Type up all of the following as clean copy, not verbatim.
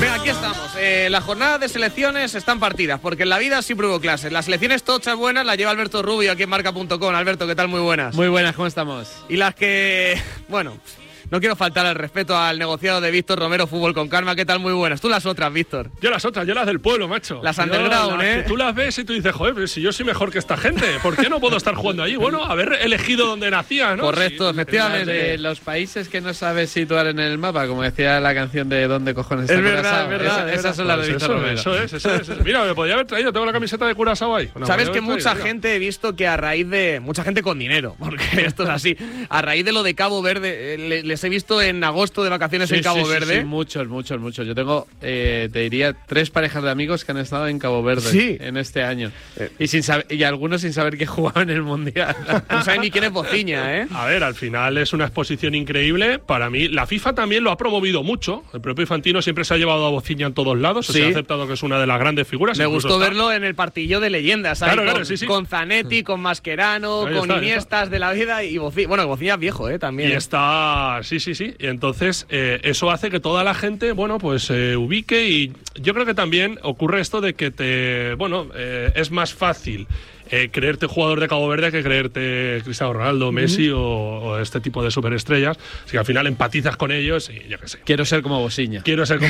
Venga, aquí estamos. Las jornadas de selecciones están partidas, porque en la vida siempre hubo clases. Las selecciones tochas buenas las lleva Alberto Rubio aquí en Marca.com. Alberto, ¿qué tal? Muy buenas. Muy buenas, ¿cómo estamos? Y las que, bueno, no quiero faltar al respeto al negociado de Víctor Romero, Fútbol con Karma. ¿Qué tal? Muy buenas. Tú las otras, Víctor. Yo las otras, yo las del pueblo, macho. Las underground, ¿eh? Tú las ves y tú dices, joder, pero si yo soy mejor que esta gente, ¿por qué no puedo estar jugando allí? Bueno, haber elegido donde nacía, ¿no? Correcto, sí, efectivamente. De los países que no sabes situar en el mapa, como decía la canción de ¿Dónde cojones está Es verdad, Curazao? es verdad. Esas son las de Víctor Romero. Eso es. Mira, me podía haber traído, tengo la camiseta de Curazao ahí. Sabes que mucha gente, he visto que a raíz de... Mucha gente con dinero, porque esto es así. A raíz de lo de Cabo Verde, les he visto en agosto de vacaciones en Cabo Verde. Sí, muchos. Yo tengo, te diría, 3 parejas de amigos que han estado en Cabo Verde en este año. Y algunos sin saber que jugaban en el Mundial. No saben ni quién es Bociña, ¿eh? A ver, al final es una exposición increíble. Para mí, la FIFA también lo ha promovido mucho. El propio Infantino siempre se ha llevado a Bociña en todos lados. Se ha aceptado que es una de las grandes figuras. Me gustó verlo en el partidillo de leyendas. Claro, con Zanetti, con Mascherano, con Iniestas de la vida y Bociña. Bueno, Bociña es viejo, también. Y está... Sí. Y entonces, eso hace que toda la gente, pues se ubique, y yo creo que también ocurre esto de que es más fácil creerte jugador de Cabo Verde que creerte Cristiano Ronaldo, Messi o este tipo de superestrellas. Así que al final empatizas con ellos y yo qué sé. Quiero ser como Bociña.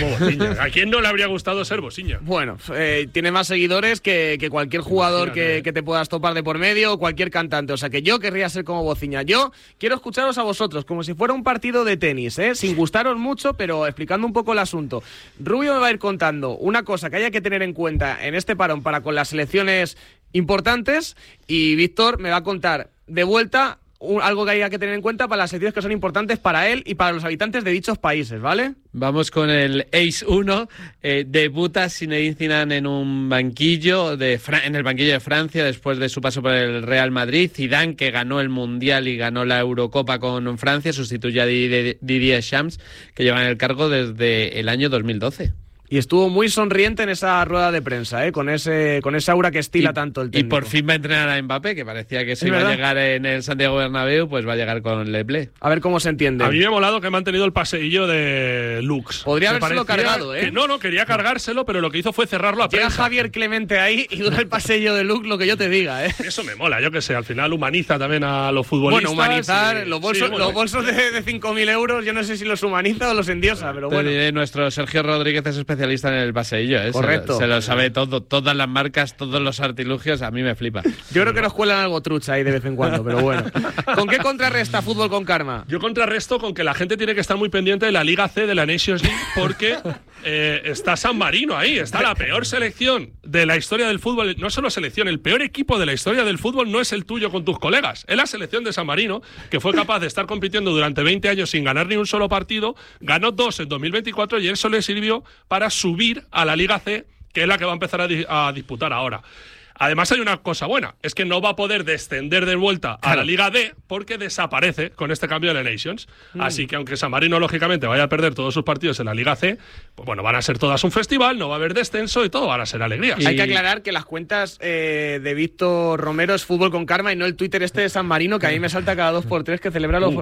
¿A quién no le habría gustado ser Bociña? Bueno, tiene más seguidores que cualquier jugador que te puedas topar de por medio o cualquier cantante. O sea que yo querría ser como Bociña. Yo quiero escucharos a vosotros como si fuera un partido de tenis, sin gustaros mucho, pero explicando un poco el asunto. Rubio me va a ir contando una cosa que haya que tener en cuenta en este parón para con las selecciones importantes, y Víctor me va a contar de vuelta algo que haya que tener en cuenta para las selecciones que son importantes para él y para los habitantes de dichos países, ¿vale? Vamos con el Ace 1. Debuta Zinedine Zidane en un banquillo en el banquillo de Francia después de su paso por el Real Madrid. Zidane, que ganó el Mundial y ganó la Eurocopa con Francia, sustituye a Didier Deschamps, que lleva en el cargo desde el año 2012. Y estuvo muy sonriente en esa rueda de prensa, con ese aura que estila tanto el técnico. Y por fin va a entrenar a Mbappé, que parecía que se iba a llegar en el Santiago Bernabéu, pues va a llegar con Le Blé. A ver cómo se entiende. A mí me ha molado que ha mantenido el paseillo de Lux. Podría habérselo cargado, No, quería cargárselo, pero lo que hizo fue cerrarlo a prensa. Llega Javier Clemente ahí y dura el pasillo de Lux, lo que yo te diga, Eso me mola, yo qué sé, al final humaniza también a los futbolistas. Bueno, humanizar los bolsos de 5.000 euros, yo no sé si los humaniza o los endiosa, pero bueno. Te diré, nuestro Sergio Rodríguez es especialista en el pasillo. Correcto. Se lo sabe todo, todas las marcas, todos los artilugios, a mí me flipa. Yo creo que nos cuelan algo trucha ahí de vez en cuando, pero bueno. ¿Con qué contrarresta Fútbol con Karma? Yo contrarresto con que la gente tiene que estar muy pendiente de la Liga C de la Nations League, porque está San Marino ahí, está la peor selección de la historia del fútbol. No solo selección, el peor equipo de la historia del fútbol no es el tuyo con tus colegas, es la selección de San Marino, que fue capaz de estar compitiendo durante 20 años sin ganar ni un solo partido, ganó 2 en 2024 y eso le sirvió para subir a la Liga C, que es la que va a empezar a disputar ahora. Además hay una cosa buena, es que no va a poder descender de vuelta a la Liga D porque desaparece con este cambio de la Nations. Así que aunque San Marino lógicamente vaya a perder todos sus partidos en la Liga C, pues bueno, van a ser todas un festival, no va a haber descenso y todo van a ser alegrías. Hay que aclarar que las cuentas de Víctor Romero es Fútbol con Karma y no el Twitter de San Marino, que a mí me salta cada 2x3 que celebra los... No,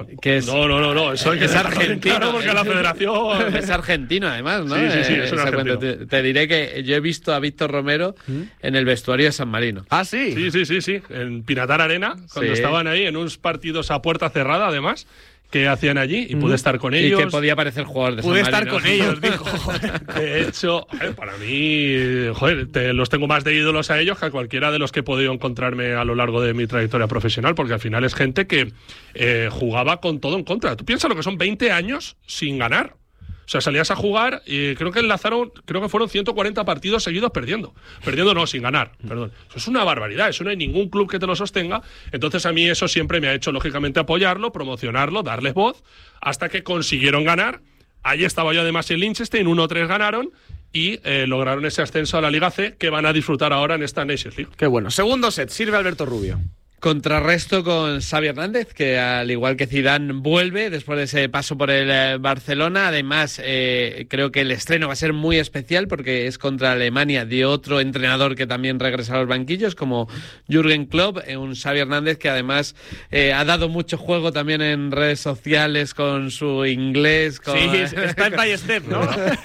eso hay que es argentino, claro, porque la federación... Es argentino además, ¿no? Sí, es un argentino. Te diré que yo he visto a Víctor Romero en el vestuario de San Marino. ¿Ah, sí? Sí. En Pinatar Arena, cuando estaban ahí en unos partidos a puerta cerrada, además, que hacían allí, y pude estar con ellos. Y que podía parecer jugador de San Marino. Pude estar con ellos, dijo. De hecho, para mí, los tengo más de ídolos a ellos que a cualquiera de los que he podido encontrarme a lo largo de mi trayectoria profesional, porque al final es gente que jugaba con todo en contra. Tú piensas lo que son 20 años sin ganar. O sea, salías a jugar y creo que fueron 140 partidos seguidos perdiendo. Perdiendo no, sin ganar, perdón. Eso es una barbaridad, eso no hay ningún club que te lo sostenga. Entonces a mí eso siempre me ha hecho, lógicamente, apoyarlo, promocionarlo, darles voz, hasta que consiguieron ganar. Ahí estaba yo además en Liechtenstein, 1-3 ganaron y lograron ese ascenso a la Liga C, que van a disfrutar ahora en esta Nations League. Qué bueno. Segundo set, sirve Alberto Rubio. Contrarresto con Xavi Hernández, que al igual que Zidane vuelve después de ese paso por el Barcelona. Además, creo que el estreno va a ser muy especial porque es contra Alemania de otro entrenador que también regresa a los banquillos, como Jürgen Klopp, un Xavi Hernández que además ha dado mucho juego también en redes sociales con su inglés. Sí, step by step, ¿no?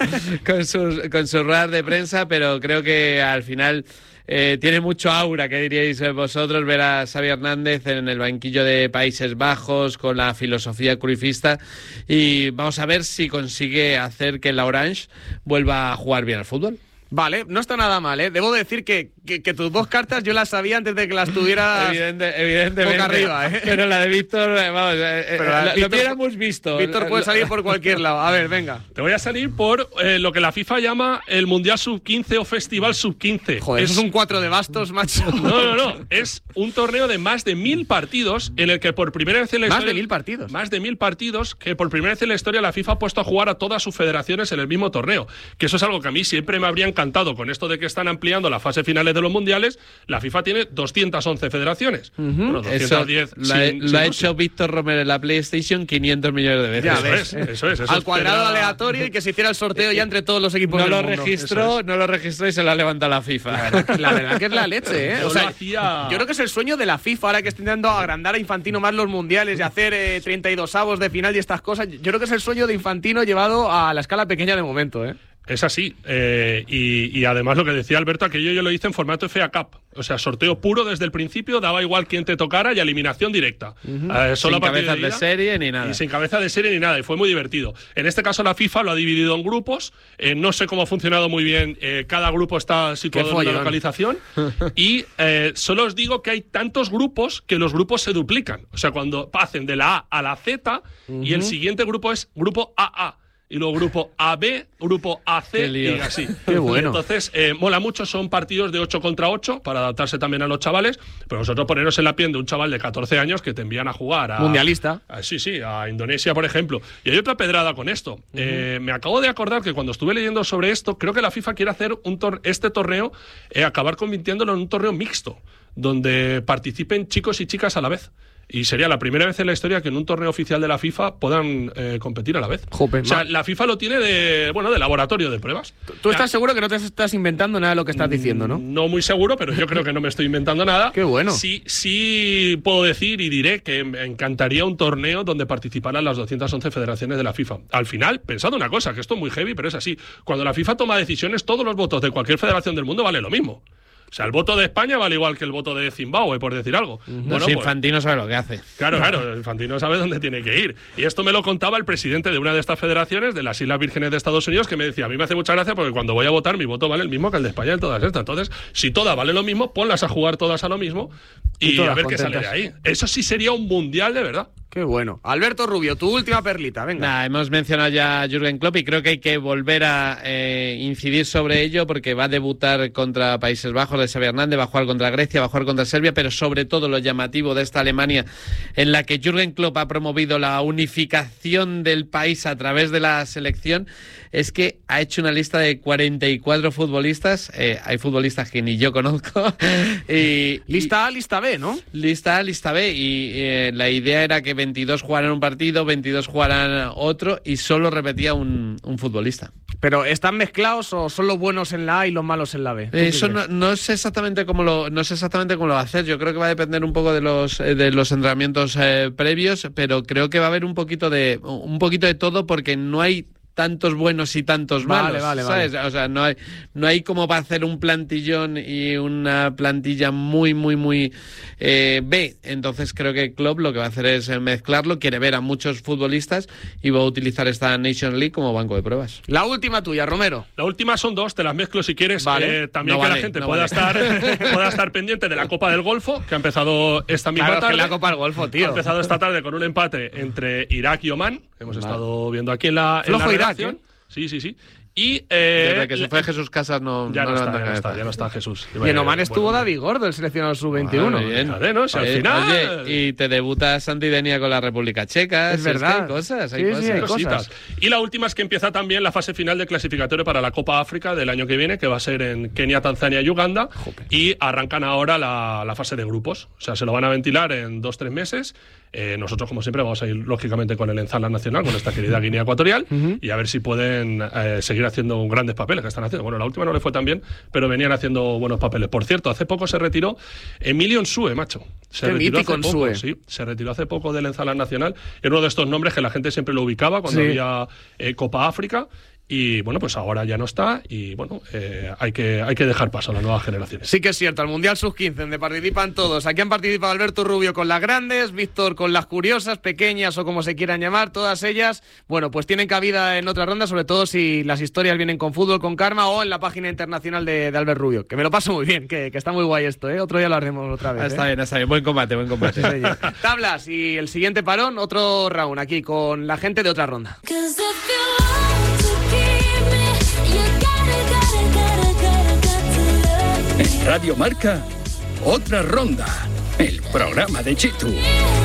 con su rueda de prensa, pero creo que al final... tiene mucho aura, que diríais vosotros, ver a Xavi Hernández en el banquillo de Países Bajos con la filosofía cruyffista, y vamos a ver si consigue hacer que la Orange vuelva a jugar bien al fútbol. Vale, no está nada mal, ¿eh? Debo decir que tus dos cartas yo las sabía antes de que las tuvieras evidentemente boca arriba, ¿eh? Pero la de Víctor, vamos, lo hubiéramos visto. Víctor puede salir por cualquier lado. A ver, venga. Te voy a salir por lo que la FIFA llama el Mundial Sub-15 o Festival Sub-15. Joder, eso es un 4 de bastos, macho. No. Es un torneo de más de 1000 partidos en el que por primera vez en la historia... ¿Más de 1000 partidos? Más de 1000 partidos que por primera vez en la historia la FIFA ha puesto a jugar a todas sus federaciones en el mismo torneo. Que eso es algo que a mí siempre me habría encantado con esto de que están ampliando las fases finales de los mundiales. La FIFA tiene 211 federaciones. Bueno, 210 lo ha hecho Víctor Romero en la PlayStation 500 millones de veces. Ya ves, eso es. Al cuadrado aleatorio y que se hiciera el sorteo ya entre todos los equipos del mundo. No lo registró y se lo ha levantado la FIFA. La verdad que es la leche, ¿eh? Yo creo que es el sueño de la FIFA ahora que está intentando agrandar a Infantino más los mundiales y hacer 32avos de final y estas cosas. Yo creo que es el sueño de Infantino llevado a la escala pequeña de momento, ¿eh? Es así. Y además lo que decía Alberto, aquello yo lo hice en formato FA Cup. O sea, sorteo puro desde el principio, daba igual quién te tocara y eliminación directa. Sin cabezas de serie ni nada. Y sin cabeza de serie ni nada. Y fue muy divertido. En este caso la FIFA lo ha dividido en grupos. No sé cómo ha funcionado muy bien. Cada grupo está situado en una localización. Y solo os digo que hay tantos grupos que los grupos se duplican. O sea, cuando hacen de la A a la Z y el siguiente grupo es grupo AA. Y luego grupo AB, grupo AC y así. Qué bueno. Entonces, mola mucho, son partidos de 8 contra 8 para adaptarse también a los chavales, pero vosotros poneros en la piel de un chaval de 14 años que te envían a jugar a... Mundialista. Sí, a Indonesia, por ejemplo. Y hay otra pedrada con esto. Me acabo de acordar que cuando estuve leyendo sobre esto, creo que la FIFA quiere hacer este torneo, acabar convirtiéndolo en un torneo mixto, donde participen chicos y chicas a la vez. Y sería la primera vez en la historia que en un torneo oficial de la FIFA puedan competir a la vez. Jope, o sea, la FIFA lo tiene de laboratorio de pruebas. ¿Tú estás seguro que no te estás inventando nada de lo que estás diciendo, no? No muy seguro, pero yo creo que no me estoy inventando nada. Qué bueno. Sí puedo decir y diré que me encantaría un torneo donde participaran las 211 federaciones de la FIFA. Al final, pensad una cosa, que esto es muy heavy, pero es así. Cuando la FIFA toma decisiones, todos los votos de cualquier federación del mundo vale lo mismo. O sea, el voto de España vale igual que el voto de Zimbabue, por decir algo. Bueno, Infantino sabe lo que hace. Claro, Infantino sabe dónde tiene que ir. Y esto me lo contaba el presidente de una de estas federaciones, de las Islas Vírgenes de Estados Unidos, que me decía, a mí me hace mucha gracia porque cuando voy a votar mi voto vale el mismo que el de España en todas estas. Entonces, si todas valen lo mismo, ponlas a jugar todas a lo mismo y a ver qué sale de ahí. Eso sí sería un mundial de verdad. Qué bueno. Alberto Rubio, tu última perlita, venga. Hemos mencionado ya a Jürgen Klopp y creo que hay que volver a incidir sobre ello porque va a debutar contra Países Bajos de Xavi Hernández, va a jugar contra Grecia, va a jugar contra Serbia, pero sobre todo lo llamativo de esta Alemania en la que Jürgen Klopp ha promovido la unificación del país a través de la selección es que ha hecho una lista de 44 futbolistas, hay futbolistas que ni yo conozco. Lista A, lista B, ¿no? Lista A, lista B, y la idea era que 22 jugaran un partido, 22 jugaran otro y solo repetía un futbolista. ¿Pero están mezclados o son los buenos en la A y los malos en la B? Eso no sé exactamente cómo lo va a hacer. Yo creo que va a depender un poco de los entrenamientos previos, pero creo que va a haber un poquito de todo porque no hay tantos buenos y tantos malos, ¿sabes? Vale. O sea, no hay como para hacer un plantillón y una plantilla muy B. Entonces creo que Klopp lo que va a hacer es mezclarlo, quiere ver a muchos futbolistas y va a utilizar esta Nations League como banco de pruebas. La última tuya, Romero. La última son dos, te las mezclo si quieres. Vale. También que la gente pueda estar pendiente de la Copa del Golfo, que ha empezado esta misma tarde. Que la Copa del Golfo, tío. Ha empezado esta tarde con un empate entre Irak y Omán. Hemos estado viendo aquí en la Irak, redacción. Sí. Y desde que se fue Jesús Casas ya no está Jesús. Y en Oman estuvo David Gordo, el seleccionado sub-21. Bien. ¿No? Si al final... Oye, y te debuta Santi Denia con la República Checa. Es verdad. Hay cosas. Y la última es que empieza también la fase final de clasificatorio para la Copa África del año que viene, que va a ser en Kenia, Tanzania y Uganda. Jope. Y arrancan ahora la fase de grupos. O sea, se lo van a ventilar en 2-3 meses. Nosotros, como siempre, vamos a ir lógicamente con el Enzala Nacional, con esta querida Guinea Ecuatorial, y a ver si pueden seguir haciendo grandes papeles que están haciendo. Bueno, la última no le fue tan bien, pero venían haciendo buenos papeles. Por cierto, hace poco se retiró Emilio Nsue, macho. Se retiró hace poco, sí, se retiró hace poco del Enzala Nacional. Era uno de estos nombres que la gente siempre lo ubicaba cuando había Copa África. Y bueno, pues ahora ya no está y bueno, hay que dejar paso a las nuevas generaciones. Sí que es cierto, al Mundial Sub-15 donde participan todos. Aquí han participado Alberto Rubio con las grandes, Víctor con las curiosas, pequeñas o como se quieran llamar, todas ellas, bueno, pues tienen cabida en otra ronda, sobre todo si las historias vienen con Fútbol con Karma o en la página internacional de Albert Rubio, que me lo paso muy bien, que está muy guay esto, Otro día lo haremos otra vez. Está bien, buen combate. Sí, tablas y el siguiente parón, otro round aquí con la gente de otra ronda. En Radio Marca, otra ronda, el programa de Chitu.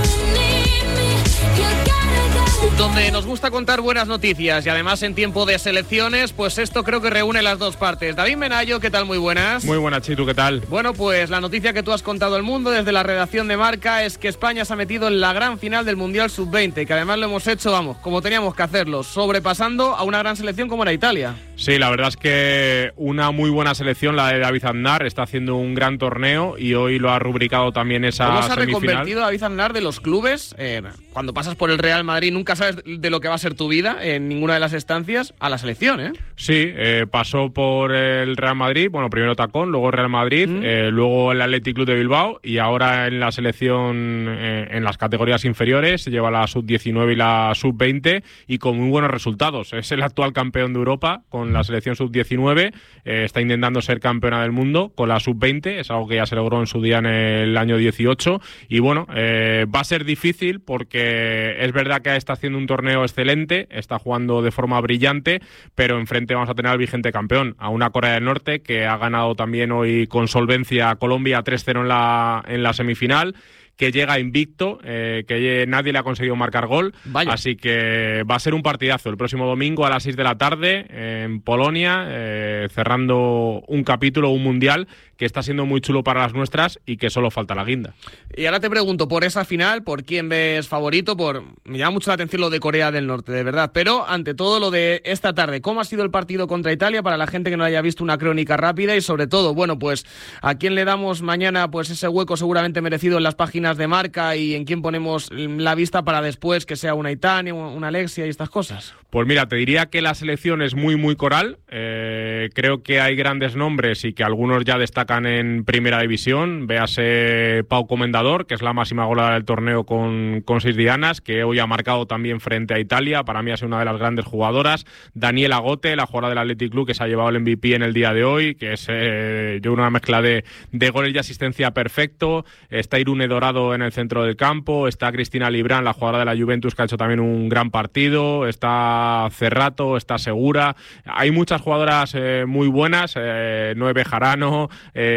Donde nos gusta contar buenas noticias y además en tiempo de selecciones, pues esto creo que reúne las dos partes. David Menayo, ¿qué tal? Muy buenas. Muy buenas, Chitu, ¿qué tal? Bueno, pues la noticia que tú has contado al mundo desde la redacción de Marca es que España se ha metido en la gran final del Mundial Sub-20, que además lo hemos hecho, como teníamos que hacerlo, sobrepasando a una gran selección como era Italia. Sí, la verdad es que una muy buena selección, la de David Aznar, está haciendo un gran torneo y hoy lo ha rubricado también esa semifinal. ¿Cómo se ha reconvertido David Aznar de los clubes? Cuando pasas por el Real Madrid nunca sabes de lo que va a ser tu vida en ninguna de las estancias, a la selección, Sí, pasó por el Real Madrid, bueno, primero Tacón, luego Real Madrid, luego el Athletic Club de Bilbao y ahora en la selección en las categorías inferiores, lleva la Sub-19 y la Sub-20 y con muy buenos resultados. Es el actual campeón de Europa con la selección Sub-19, está intentando ser campeona del mundo con la Sub-20, es algo que ya se logró en su día en el año 18 y bueno, va a ser difícil porque es verdad que está haciendo un torneo excelente, está jugando de forma brillante, pero enfrente vamos a tener al vigente campeón, a una Corea del Norte que ha ganado también hoy con solvencia a Colombia 3-0 en la semifinal, que llega invicto, que nadie le ha conseguido marcar gol. Vaya. Así que va a ser un partidazo el próximo domingo a las 6 de la tarde en Polonia, cerrando un capítulo, un mundial que está siendo muy chulo para las nuestras y que solo falta la guinda. Y ahora te pregunto, por esa final, ¿por quién ves favorito? Me llama mucho la atención lo de Corea del Norte, de verdad, pero ante todo lo de esta tarde, ¿cómo ha sido el partido contra Italia para la gente que no haya visto una crónica rápida? Y sobre todo, bueno, pues ¿a quién le damos mañana pues ese hueco seguramente merecido en las páginas de Marca y en quién ponemos la vista para después que sea una Itania, una Alexia y estas cosas? Pues mira, te diría que la selección es muy, muy coral. Creo que hay grandes nombres y que algunos ya destacan en primera división. Véase Pau Comendador, que es la máxima goleadora del torneo con 6 dianas, que hoy ha marcado también frente a Italia. Para mí ha sido una de las grandes jugadoras. Daniela Gote, la jugadora del Athletic Club, que se ha llevado el MVP en el día de hoy, que es una mezcla de goles y asistencia perfecto. Está Irune Dorado en el centro del campo. Está Cristina Librán, la jugadora de la Juventus, que ha hecho también un gran partido. Está Cerrato, está Segura. Hay muchas jugadoras muy buenas. Noé Bejarano,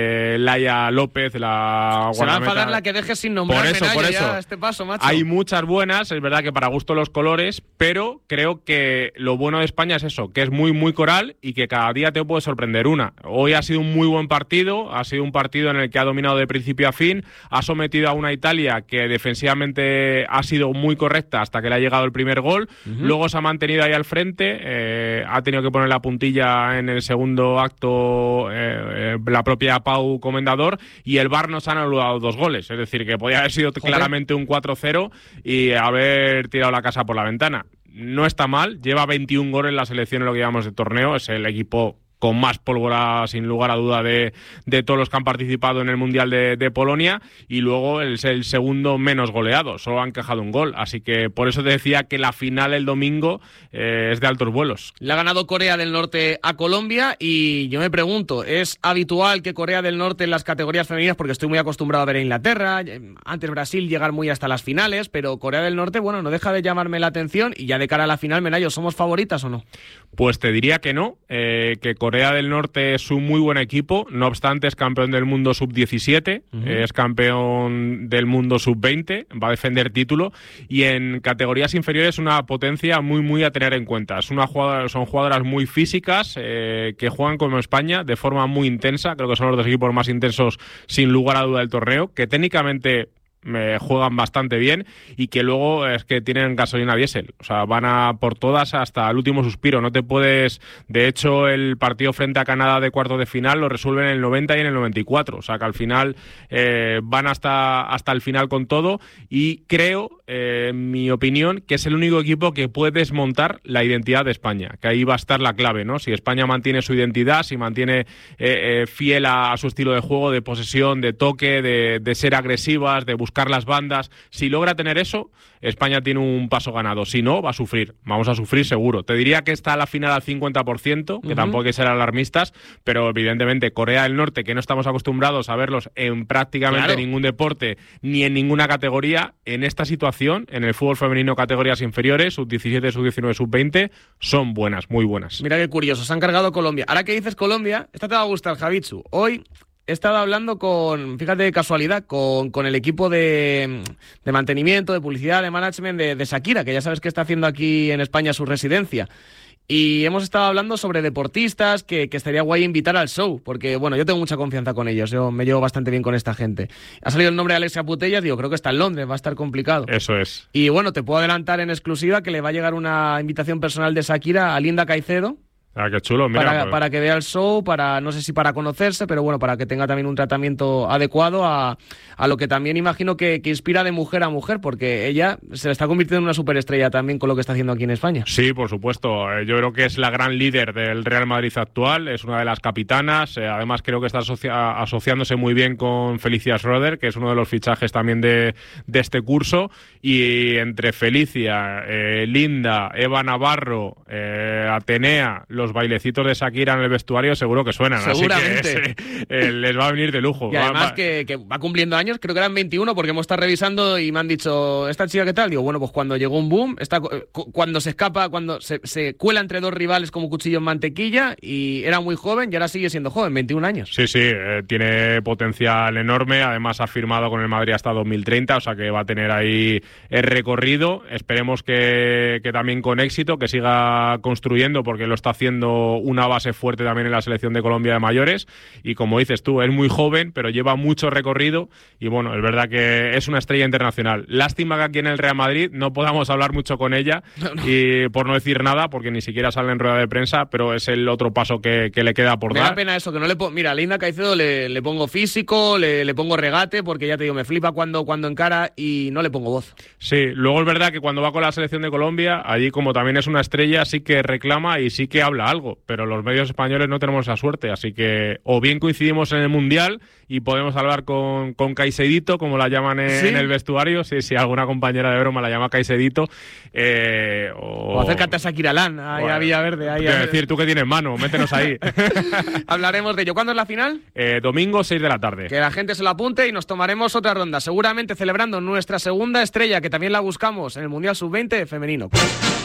Laia López, la guardameta. Se va a enfadar la que dejes sin nombrar. Por eso. Ya este paso, macho. Hay muchas buenas, es verdad que para gusto los colores, pero creo que lo bueno de España es eso, que es muy, muy coral y que cada día te puede sorprender una. Hoy ha sido un muy buen partido, ha sido un partido en el que ha dominado de principio a fin, ha sometido a una Italia que defensivamente ha sido muy correcta hasta que le ha llegado el primer gol, luego se ha mantenido ahí al frente, ha tenido que poner la puntilla en el segundo acto la propia Pau Comendador y el VAR nos han anulado 2 goles, es decir, que podía haber sido claramente un 4-0 y haber tirado la casa por la ventana. No está mal, lleva 21 goles en la selección en lo que llamamos de torneo, es el equipo con más pólvora, sin lugar a duda, de todos los que han participado en el Mundial de Polonia, y luego es el segundo menos goleado, solo han encajado un gol, así que por eso te decía que la final el domingo es de altos vuelos. Le ha ganado Corea del Norte a Colombia, y yo me pregunto, ¿es habitual que Corea del Norte en las categorías femeninas, porque estoy muy acostumbrado a ver a Inglaterra, antes Brasil, llegar muy hasta las finales, pero Corea del Norte, bueno, no deja de llamarme la atención, y ya de cara a la final, Menayo, ¿somos favoritas o no? Pues te diría que no, que Corea del Norte es un muy buen equipo, no obstante es campeón del mundo sub-17, es campeón del mundo sub-20, va a defender título, y en categorías inferiores una potencia muy a tener en cuenta. Son jugadoras muy físicas, que juegan como España de forma muy intensa, creo que son los dos equipos más intensos sin lugar a duda del torneo, que técnicamente juegan bastante bien, y que luego es que tienen gasolina diésel, o sea, van a por todas hasta el último suspiro, no te puedes, de hecho el partido frente a Canadá de cuartos de final lo resuelven en el 90 y en el 94, o sea que al final van hasta el final con todo, y creo, en mi opinión, que es el único equipo que puede desmontar la identidad de España, que ahí va a estar la clave, ¿no? Si España mantiene su identidad, si mantiene fiel a su estilo de juego, de posesión, de toque, de ser agresivas, de buscar las bandas, si logra tener eso, España tiene un paso ganado. Si no, va a sufrir, vamos a sufrir seguro. Te diría que está la final al 50%, que tampoco hay que ser alarmistas, pero evidentemente Corea del Norte, que no estamos acostumbrados a verlos en prácticamente ningún deporte, ni en ninguna categoría, en esta situación, en el fútbol femenino categorías inferiores, sub-17, sub-19, sub-20, son buenas, muy buenas. Mira qué curioso, se han cargado Colombia. Ahora que dices Colombia, esta te va a gustar, Javitsu. Hoy he estado hablando fíjate de casualidad, con el equipo de mantenimiento, de publicidad, de management de Shakira, que ya sabes que está haciendo aquí en España su residencia. Y hemos estado hablando sobre deportistas que estaría guay invitar al show, porque bueno, yo tengo mucha confianza con ellos, yo me llevo bastante bien con esta gente. Ha salido el nombre de Alexia Putellas, digo, creo que está en Londres, va a estar complicado. Eso es. Y bueno, te puedo adelantar en exclusiva que le va a llegar una invitación personal de Shakira a Linda Caicedo. Ah, qué chulo, mira. Para que vea el show, no sé si para conocerse, pero bueno, para que tenga también un tratamiento adecuado a lo que también imagino que inspira de mujer a mujer, porque ella se le está convirtiendo en una superestrella también con lo que está haciendo aquí en España. Sí, por supuesto. Yo creo que es la gran líder del Real Madrid actual, es una de las capitanas, además creo que está asociándose muy bien con Felicia Schroeder, que es uno de los fichajes también de este curso, y entre Felicia, Linda, Eva Navarro, Atenea, los bailecitos de Shakira en el vestuario seguro que suenan. Seguramente. Así que les va a venir de lujo. Y además que va cumpliendo años, creo que eran 21, porque hemos estado revisando y me han dicho, ¿esta chica qué tal? Digo, bueno, pues cuando llegó un boom, cuando se escapa, cuando se cuela entre dos rivales como cuchillo en mantequilla, y era muy joven y ahora sigue siendo joven, 21 años. Sí, tiene potencial enorme, además ha firmado con el Madrid hasta 2030, o sea que va a tener ahí el recorrido. Esperemos que también con éxito, que siga construyendo, porque lo está haciendo una base fuerte también en la selección de Colombia de mayores, y como dices tú, es muy joven pero lleva mucho recorrido, y bueno, es verdad que es una estrella internacional. Lástima que aquí en el Real Madrid no podamos hablar mucho con ella, y por no decir nada, porque ni siquiera sale en rueda de prensa, pero es el otro paso que le queda por dar. Me da pena eso, que no le mira, a Linda Caicedo le pongo físico, le pongo regate, porque ya te digo, me flipa cuando encara, y no le pongo voz. Sí, luego es verdad que cuando va con la selección de Colombia, allí como también es una estrella, sí que reclama y sí que habla algo, pero los medios españoles no tenemos esa suerte, así que o bien coincidimos en el Mundial y podemos hablar con Caicedo, como la llaman en el vestuario, si alguna compañera de broma la llama Caicedo, o acércate a Shakira Lan, ahí a Villaverde. Es decir, tú que tienes mano, métenos ahí. Hablaremos de ello. ¿Cuándo es la final? Domingo, 6 de la tarde. Que la gente se lo apunte y nos tomaremos otra ronda, seguramente celebrando nuestra segunda estrella, que también la buscamos en el Mundial Sub-20 femenino.